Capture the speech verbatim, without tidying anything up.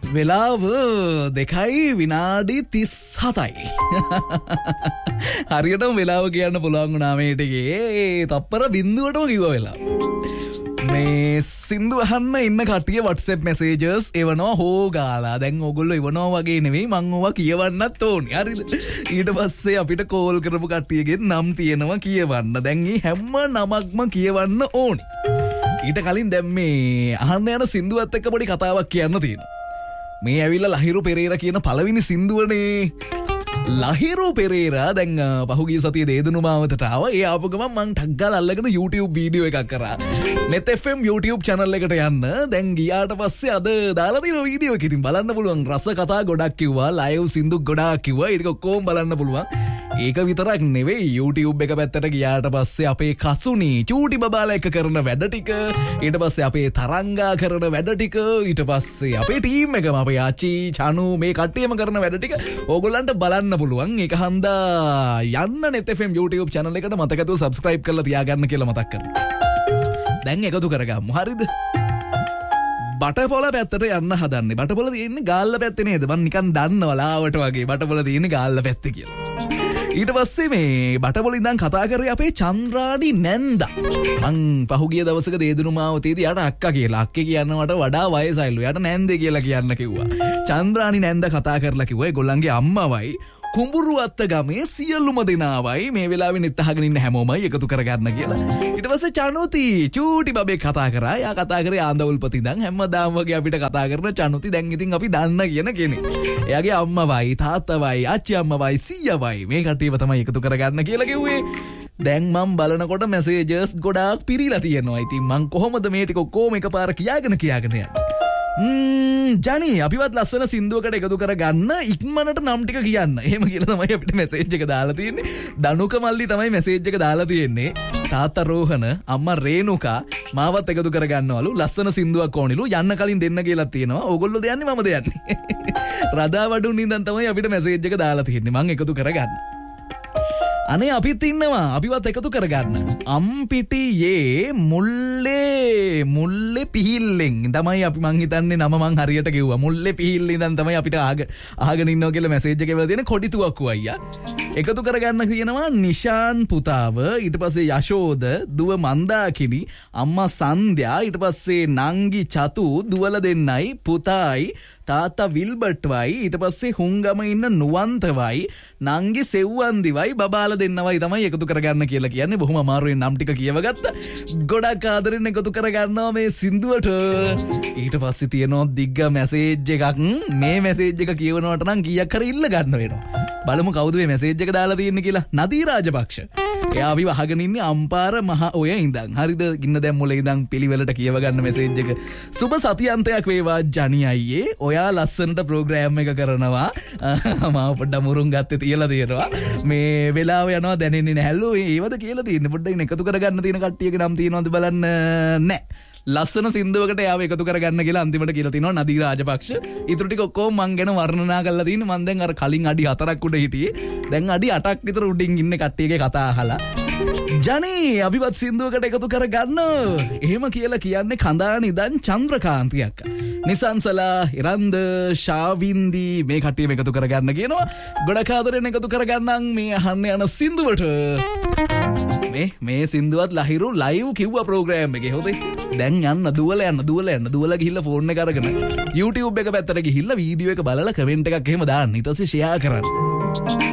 වෙලාව දෙකයි විනාඩි තිස් හතයි. හරියටම වෙලාව කියන්න පුළුවන් වුණා මේ ටිකේ තප්පර බිංදුවටම කිව්වා වෙලාව. මේ සින්දු අහන්න ඉන්න කට්ටිය WhatsApp messages එවනවා හෝ ගාලා. දැන් ඕගොල්ලෝ එවනවා වගේ නෙවෙයි මං ඕවා කියවන්නත් ඕනේ. හරිද? ඊට පස්සේ අපිට කෝල් කරපු කට්ටියගේ නම් තියෙනවා කියවන්න. දැන් මේ හැම නමක්ම කියවන්න ඕනේ. ඊට කලින් දැන් මේ අහන්න යන සින්දුවත් එක්ක පොඩි කතාවක් කියන්න තියෙනවා. මේ ඇවිල්ලා ලහිරු පෙරේරා කියන පළවෙනි සින්දුවනේ. ලහිරු පෙරේරා දැන් පහුගිය සතියේ දේදුණු මාවතට ආවා. ඒ ආපු ගමන් මං ටග් ගාලා අල්ලගෙන YouTube වීඩියෝ එකක් කරා. net F M YouTube channel එකට යන්න. දැන් ගියාට පස්සේ අද දාලා තියෙන වීඩියෝ එක ඉතින් බලන්න පුළුවන්. රස කතා ගොඩක් කිව්වා. live සින්දු ගොඩාක් කිව්වා. ඒක ඔක්කොම බලන්න පුළුවන්. ඒක විතරක් නෙවෙයි YouTube එක පැත්තට ගියාට පස්සේ අපේ කසුනි චූටි බබාලා එක කරන වැඩ ටික, ඊට පස්සේ අපේ තරංගා කරන වැඩ ටික, ඊට පස්සේ අපේ ටීම් එකම අපේ ආචි චනු මේ කට්ටියම කරන වැඩ ටික ඕගොල්ලන්ට බලන්න පුළුවන්. ඒක හන්දා යන්න net F M YouTube channel එකට මතකතුව subscribe කරලා තියාගන්න කියලා මතක් කරනවා. දැන් එකතු කරගමු. හරිද? බටපොළ පැත්තට යන්න හදන්නේ. බටපොළ තියෙන්නේ ගාල්ල පැත්තේ නේද? මම නිකන් දන්නවා ලාවට වගේ බටපොළ තියෙන්නේ ගාල්ල පැත්තේ කියලා. ඊට පස්සේ මේ බටපොළ ඉඳන් කතා කරේ අපේ චන්ද්‍රානි නැන්දා. මං පහුගිය දවසක දේදුණු මාවතේදී යාට අක්කා කියලා. අක්කේ කියනවට වඩා වයසයිලු. යාට නැන්දේ කියලා කියන්න කිව්වා. චන්ද්‍රානි නැන්දා කතා කරලා කිව්වා ඒගොල්ලන්ගේ අම්මවයි කුඹුරුවත්ත ගමේ සියලුම දෙනාවයි මේ වෙලාවේ නෙත් අහගෙන ඉන්න හැමෝමයි එකතු කරගන්න කියලා. ඊට පස්සේ චනුති චූටි බබෙක් කතා කරා. යා කතා කරේ ආන්දවුල්පති ඉඳන් හැමදාම වගේ අපිට කතා කරන චනුති දැන් ඉතින් අපි දන්න කියන කෙනෙක්. එයාගේ අම්මවයි තාත්තවයි ආච්චි අම්මවයි සීයාවයි මේ කට්ටියව තමයි එකතු කරගන්න කියලා කිව්වේ. දැන් මම බලනකොට මැසේජස් ගොඩාක් පිරීලා තියෙනවා. ඉතින් මං කොහොමද මේ ටික ඔක්කොම එකපාර කියාගෙන කියාගෙන යන්නේ? ම්ම් ජනි අපිවත් ලස්සන සින්දුවකට එකතු කරගන්න ඉක්මනට නම් ටික කියන්න. එහෙම කියලා තමයි අපිට මැසේජ් එක දාලා තියෙන්නේ. දනුක මල්ලි තමයි මැසේජ් එක දාලා තියෙන්නේ. තාත්තා රෝහණ, අම්මා රේණුකා මාවත් එකතු කරගන්නවලු. ලස්සන සින්දුවක් ඕනිලු. යන්න කලින් දෙන්න කියලා තියෙනවා. ඕගොල්ලෝ දෙන්නේ මම දෙන්නේ. රදාවඩුන් ඉඳන් තමයි අපිට මැසේජ් එක දාලා තියෙන්නේ. මං එකතු කරගන්න. අනේ අපිත් ඉන්නවා. අපිවත් එකතු කරගන්න. අම්පිටියේ මුල්ලේ මුල්ලේ පිහිල්ලෙන් තමයි අපි මං හිතන්නේ නම මං හරියට කිව්වා. මුල්ලේ පිහිල්ලෙන් ඉඳන් තමයි අපිට අහගෙන ඉන්නවා කියලා මැසේජ් එක එවලා දෙන්නේ කොඩිතුවක්කු අයියා. එකතු කරගන්න කියනවා නිෂාන් පුතාව, ඊට පස්සේ යශෝද, දුව මන්දාකිනි, අම්මා සන්ධ්‍යා, ඊට පස්සේ නංගි චතු, දුවල දෙන්නයි, පුතායි, තාත්තා විල්බර්ට්වයි, ඊට පස්සේ හුංගම ඉන්න නුවන්තවයි, නංගි සෙව්වන්දිවයි, බබාලා දෙන්නවයි තමයි එකතු කරගන්න කියලා කියන්නේ. බොහොම අමාරුවෙන් නම් ටික කියවගත්තා. ගොඩක් ආදරෙන් එකතු කරගන්නවා මේ සින්දුවට. ඊට පස්සේ තියෙනවා දිග්ග මැසේජ් එකක්. මේ මැසේජ් එක කියවනවට නම් කීයක් හරි ඉල්ල ගන්න වෙනවා. බලමු කවුද මේ මැසේජ් එක දාලා තියෙන්නේ කියලා. නදී රාජපක්ෂ. එයා අපි වහගෙන ඉන්නේ අම්පාර මහ ඔය ඉඳන්. හරිද? ගින්න දැන් මොලේ ඉඳන් පිළිවෙලට කියව ගන්න මැසේජ් එක. සුබ සතියන්තයක් වේවා ජනි අයියේ. ඔයා ලස්සනට ප්‍රෝග්‍රෑම් එක කරනවා. මාව පොඩ්ඩක් මුරුන් ගත්තේ තියලා තියෙනවා. මේ වෙලාව යනවා දැනෙන්නේ නැහැලු. ඒවද කියලා තියෙන්නේ. පොඩ්ඩක් එකතු කරගන්න තියෙන කට්ටියගේ නම් තියෙනවද බලන්න. නැහැ. ලස්සන සින්දුවකට යාව එකතු කරගන්න කියලා අන්තිමට කියලා තිනවා නදී රාජපක්ෂ. ඊටු ටික ඔක්කොම මං ගැන වර්ණනා කරලා තියෙන්නේ. මං දැන් අර කලින් අඩි හතරක් උඩ හිටියේ. දැන් අඩි අටක් විතර උඩින් ඉන්නේ කට්ටියගේ කතා අහලා. ජනි අපිවත් සින්දුවකට එකතු කරගන්න. එහෙම කියලා කියන්නේ කඳාන ඉඳන් චන්ද්‍රකාන්ති අක්කා. නිසංසලා, ඉරන්ද, ශාවින්දි මේ කට්ටියම එකතු කරගන්න කියනවා. ගොඩක් ආදරෙන් එකතු කරගන්නම් මේ අහන්න යන සින්දුවට. මේ මේ සින්දුවත් ලහිරු ලයිව් කිව්වා ප්‍රෝග්‍රෑම් එකේ. හොඳේ. දැන් යන්න දුවල යන්න දුවල යන්න දුවල ගිහිල්ලා ෆෝන් එක අරගෙන YouTube එක පැත්තට ගිහිල්ලා වීඩියෝ එක බලලා කමෙන්ට් එකක් එහෙම දාන්න. ඊට පස්සේ ෂෙයා කරන්න.